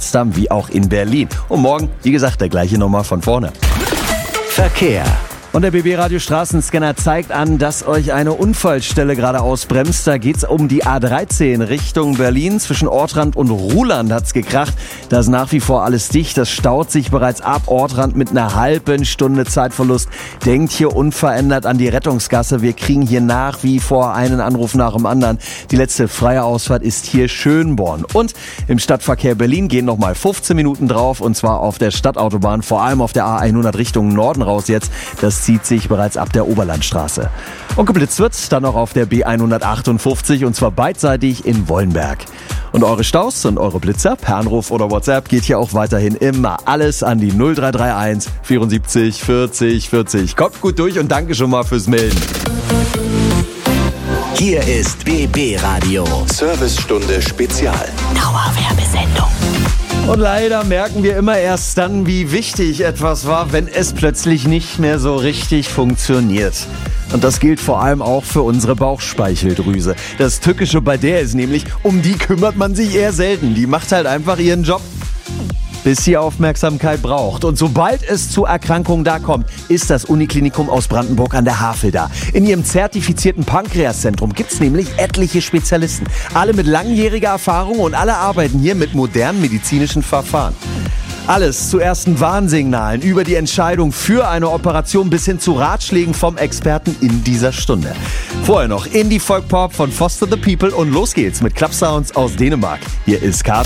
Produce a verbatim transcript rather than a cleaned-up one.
Potsdam wie auch in Berlin. Und morgen, wie gesagt, der gleiche Nummer von vorne. Verkehr. Und der B B-Radio Straßenscanner zeigt an, dass euch eine Unfallstelle gerade ausbremst. Da geht's um die A dreizehn Richtung Berlin. Zwischen Ortrand und Ruhland hat's gekracht. Da ist nach wie vor alles dicht. Das staut sich bereits ab. Ortrand mit einer halben Stunde Zeitverlust. Denkt hier unverändert an die Rettungsgasse. Wir kriegen hier nach wie vor einen Anruf nach dem anderen. Die letzte freie Ausfahrt ist hier Schönborn. Und im Stadtverkehr Berlin gehen nochmal fünfzehn Minuten drauf. Und zwar auf der Stadtautobahn, vor allem auf der A hundert Richtung Norden raus jetzt. Das zieht sich bereits ab der Oberlandstraße. Und geblitzt wird's dann noch auf der B hundertachtundfünfzig und zwar beidseitig in Wollenberg. Und eure Staus und eure Blitzer per Anruf oder WhatsApp geht hier auch weiterhin immer alles an die null drei drei eins vierundsiebzig vierzig vierzig. Kommt gut durch und danke schon mal fürs Melden. Hier ist B B-Radio. Servicestunde Spezial. Dauerwerbesendung. Und leider merken wir immer erst dann, wie wichtig etwas war, wenn es plötzlich nicht mehr so richtig funktioniert. Und das gilt vor allem auch für unsere Bauchspeicheldrüse. Das Tückische bei der ist nämlich, um die kümmert man sich eher selten. Die macht halt einfach ihren Job, bis sie Aufmerksamkeit braucht. Und sobald es zu Erkrankungen da kommt, ist das Uniklinikum aus Brandenburg an der Havel da. In ihrem zertifizierten Pankreaszentrum gibt's nämlich etliche Spezialisten. Alle mit langjähriger Erfahrung und alle arbeiten hier mit modernen medizinischen Verfahren. Alles zu ersten Warnsignalen über die Entscheidung für eine Operation bis hin zu Ratschlägen vom Experten in dieser Stunde. Vorher noch Indie Folk Pop von Foster the People und los geht's mit Club Sounds aus Dänemark. Hier ist K.